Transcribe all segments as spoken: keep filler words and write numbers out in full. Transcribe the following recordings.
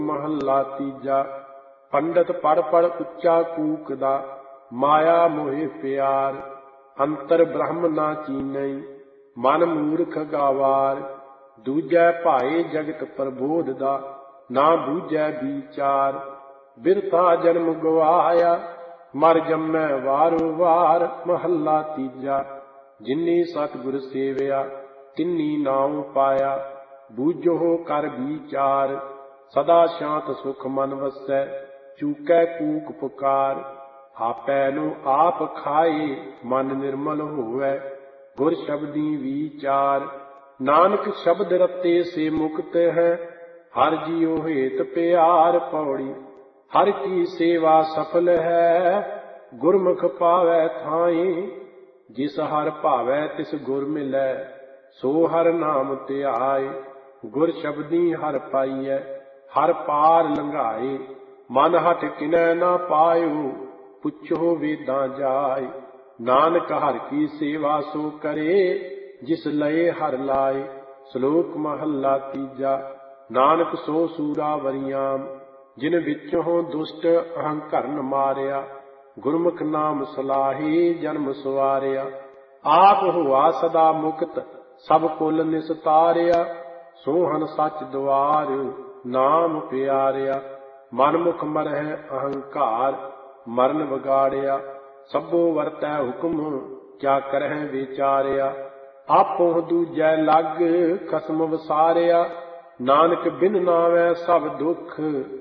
महला तीजा। पंडित पढ़ पढ़ उच्चा कूकदा, माया मोहे प्यार। अंतर ब्रह्म ना चीनई, मन मूर्ख गावार। दूजै भाए जगत प्रबोध दा, ना बूझै विचार। बिरथा जन्म गवाया, मर जमै वारो वार। महला तीजा। जिन्नी सतगुर सेवया, तिन्नी नाम पाया। बूझो कर विचार, सदा शांत सुख मन वसै। चूकै कूक पुकार, आपै नु आप खाए। मन निर्मल होवै, गुर शब्दी विचार। नानक शब्द रते से मुक्त है, हर जियो हेत प्यार। पौड़ी हर की सेवा सफल है, गुरमुख पावै थाई। जिस हर भावै तिस गुर मिलै, सो हर नाम ध्याए। गुर शब्दी हर पाईऐ, हर पार लंघाए। मन हठ किनै ना पायो, पुछो वेदां जाए। नानक हर की सेवा सो करे, जिस लये हर लाए। श्लोक महला तीजा। नानक सो सूरा वरियाम, जिन विचों दुष्ट अहंकरण मारिया। गुरमुख नाम सलाही, जन्म सवारिया। आप हुआ सदा मुक्त, सब कुल निस्तारिया। सोहन सच द्वार, नाम प्यारिया। मन मुख मरਹਿ अहंकार, मरण बिगाड़िया। सबो वरतै हुक्म, क्या करਹਿ विचारिया। आपो दूजै लग, खसम वसारिया। नानक बिन नावै सब दुख,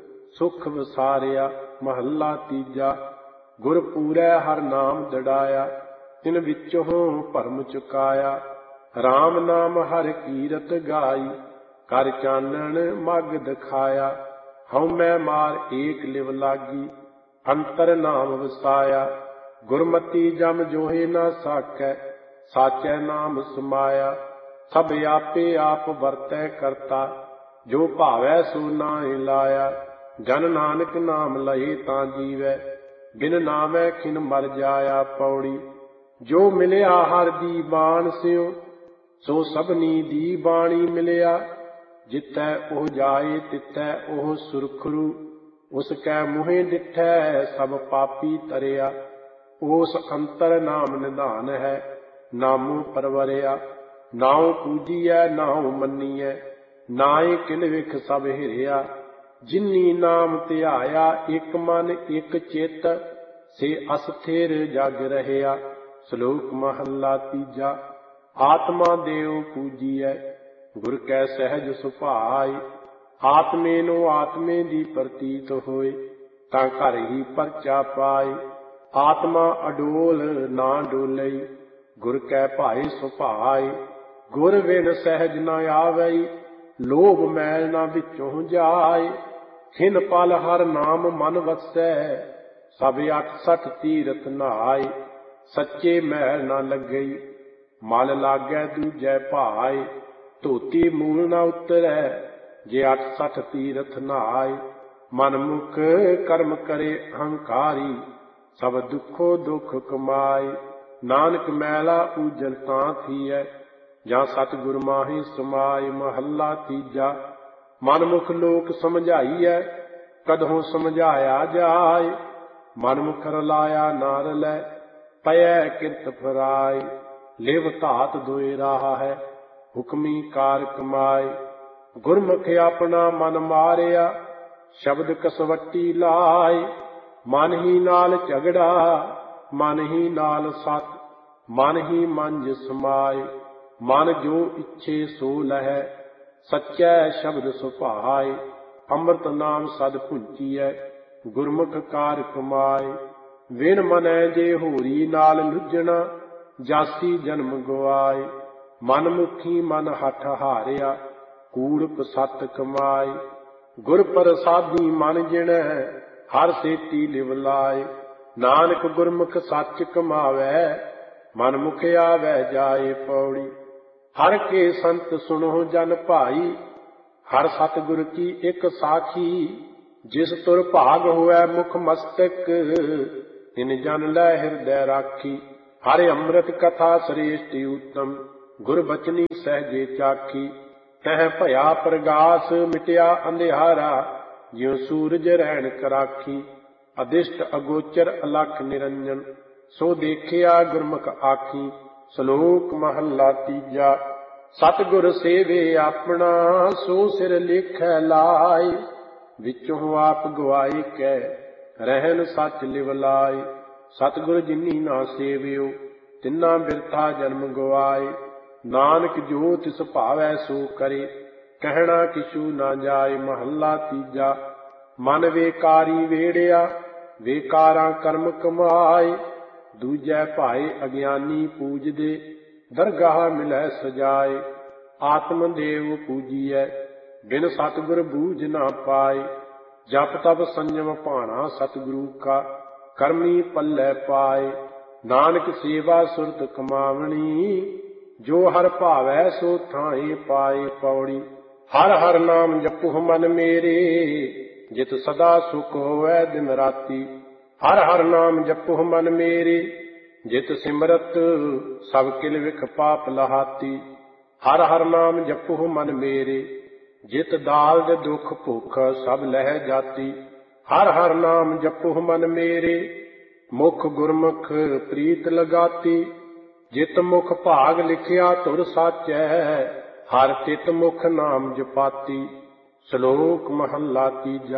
सुख वसारिया। महला तीजा। गुर पूरै हर नाम दड़ाया, तिन विचों भरम चुकाया। राम नाम हर कीरत गाई, कर चानन मग दिखाया। हउमੈ मार एक लिव लागी, अंतर नाम वसाया। गुरमति जम जोहे ना साकै, साचै नाम समाया। सब आपे आप वरतै करता, जो भावै सो नाहि लाया। जन नानक नाम लहे तां जीवै, बिन नामै खिन मर जाया। पौड़ी जो मिलिया हर दी बाण सिउ, सो सबनी दी बाणी मिलिया। जिथै ओह जाए तिथै ओह सुरखरू, उसकै मुँहे डिठै सब पापी तरिया। ओस अंतर नाम निधान है, नामो परवरिया। नाउ पूजीऐ नाउ मन्नीऐ, नाए किल विख सब हिरिया। जिन्नी नाम ध्याया, एक मन एक चित, से अस्थिर जग रहया। श्लोक महला तीजा। आत्मा देव पूजीऐ, गुर कै सहज सुभाए। आत्मे नो आत्मे दी प्रतीत होए, तां घर ही परचा पाए। आत्मा अडोल ना डोलई, गुर कै भाए सुभाए। गुर बिन सहज न आवई, लोभ मैल ना विचों जाए। खिन पल हर नाम मन वसै, सब अठ सठ तीरथ नहाए। सच्चे मैल ना लगई, मल लागै दूजै भाए। धोती मूल न उतरै, जे अठ सठ तीरथ नहाए। मन मुख कर्म करे अहंकारी, सब दुखो दुख कमाए। नानक मैला ऊजल तां थीऐ, ਜਾਂ सतगुर माही समाय। महला तीजा। मन मुख लोक समझाईऐ, कदहों समझाया जाय। मन मुख रलाया ना रलै, पयै किरत फराय। लिव धात दोए राहा है, हुक्मी कार कमाए। गुरमुख अपना मन मारिया, शब्द कसवट्टी लाए। मन ही नाल झगड़ा, मन ही नाल सत, मन ही मंज समाए। मन जो इच्छे सो लहै, सच्चै शब्द सुभाए। ਅੰਮ੍ਰਿਤ ਨਾਮ ਸਦ ਭੁੰਚੀਐ, ਗੁਰਮੁਖ ਕਾਰ ਕਮਾਏ। ਵਿਣ ਮਨੈ ਜੇ ਹੋਰੀ ਨਾਲ ਲੁੱਝਣਾ, ਜਾਸੀ ਜਨਮ ਗਵਾਏ। ਮਨ ਮੁਖੀ ਮਨ ਹਠ ਹਾਰਿਆ, ਕੂੜਪ ਸਤ ਕਮਾਏ। ਗੁਰ ਪ੍ਰਸਾਦੀ ਮਨ ਜਿਣੈ, ਹਰ ਸੇਤੀ ਲਿਵ ਲਾਏ। ਨਾਨਕ ਗੁਰਮੁਖ ਸੱਚ ਕਮਾਵੈ, ਮਨ ਮੁਖ ਆਵੈ ਜਾਏ। ਪੌੜੀ ਹਰ ਕੇ ਸੰਤ ਸੁਣੋ ਜਨ ਭਾਈ, ਹਰ ਸਤਿਗੁਰ ਕੀ ਇੱਕ ਸਾਖੀ। ਜਿਸ ਤੁਰ ਭਾਗ ਹੋਵੈ ਮੁਖ ਮਸਤਕ, ਤਿਨ ਜਨ ਲੈ ਹਿਰਦੈ ਰਾਖੀ। ਹਰਿ ਅੰਮ੍ਰਿਤ ਕਥਾ ਸ੍ਰੇਸ਼ਟਿ ਉੱਤਮ, ਗੁਰ ਬਚਨੀ ਸਹਿਜੇ ਚਾਖੀ। ਤਹ ਭਇਆ ਪ੍ਰਗਾਸ ਮਿਟਿਆ ਅੰਧਿਆਰਾ, ਜਿਉ ਸੂਰਜ ਰਹਿਣ ਕਰਾਖੀ। ਅਦਿਸ਼ਟ ਅਗੋਚਰ ਅਲਖ ਨਿਰੰਜਨ, ਸੋ ਦੇਖਿਆ ਗੁਰਮੁਖ ਆਖੀ। ਸ਼ਲੋਕ ਮਹੱਲਾ ਤੀਜਾ। ਸਤਿਗੁਰ ਸੇਵੇ ਆਪਣਾ, ਸੋ ਸਿਰ ਲੇਖੈ ਲਾਇ। ਵਿਚੋਂ ਆਪ ਗਵਾਈ ਕੈ, ਰਹਿਨ ਸੱਚ ਲਿਵ ਲਾਇ। ਸਤਿਗੁਰ ਜਿਨੀ ਨਾ ਸੇਵਿਓ, ਤਿਨਾ ਬਿਰਥਾ ਜਨਮ ਗਵਾਏ। ਨਾਨਕ ਜੋ ਤਿਸ ਭਾਵੈ ਸੋ ਕਰੇ, ਕਹਿਣਾ ਕਿਛੂ ਨਾ ਜਾਏ। ਮਹੱਲਾ ਤੀਜਾ। ਮਨ ਵੇਕਾਰੀ ਵੇੜਿਆ, ਵੇਕਾਰਾਂ ਕਰਮ ਕਮਾਏ। ਦੂਜੈ ਭਾਏ ਅਗਿਆਨੀ ਪੂਜਦੇ, ਦਰਗਾਹ ਮਿਲੈ ਸਜਾਏ। ਆਤਮ ਦੇਵ ਪੂਜੀਐ, ਬਿਨ ਸਤਿਗੁਰ ਬੂਝ ਨਾ ਪਾਏ। ਜਪ ਤਪ ਸੰਜਮ ਭਾਣਾ ਸਤਿਗੁਰੂ ਕਾ, ਕਰਮੀ ਪੱਲੇ ਪਾਏ। ਨਾਨਕ ਸੇਵਾ ਸੁਰਤ ਕਮਾਵਣੀ, ਜੋ ਹਰ ਭਾਵੈ ਸੋ ਥਾਏ ਪਾਏ। ਪੌੜੀ। ਹਰ ਹਰ ਨਾਮ ਜਪੁ ਮਨ ਮੇਰੇ, ਜਿਤ ਸਦਾ ਸੁਖ ਹੋਵੈ ਦਿਨ ਰਾਤੀ। ਹਰ ਹਰ ਨਾਮ ਜਪੁ ਮਨ ਮੇਰੇ, ਜਿਤ ਸਿਮਰਤ ਸਭ ਕਿਲ ਵਿਖ ਪਾਪ ਲਹਾਤੀ। ਹਰ ਹਰ ਨਾਮ ਜਪੁ ਮਨ ਮੇਰੇ, ਜਿਤ ਦਾਲਦ ਦੁਖ ਭੁਖ ਸਭ ਲਹਿ ਜਾਤੀ। ਹਰ ਹਰ ਨਾਮ ਜਪੁ ਮਨ ਮੇਰੇ, ਮੁਖ ਗੁਰਮੁਖ ਪ੍ਰੀਤ ਲਗਾਤੀ। ਜਿਤ ਮੁਖ ਭਾਗ ਲਿਖਿਆ ਧੁਰ ਸਾਚੈ, ਹਰ ਚਿਤ ਮੁਖ ਨਾਮ ਜਪਾਤੀ। ਸ਼ਲੋਕ ਮਹੱਲਾ ਤੀਜਾ।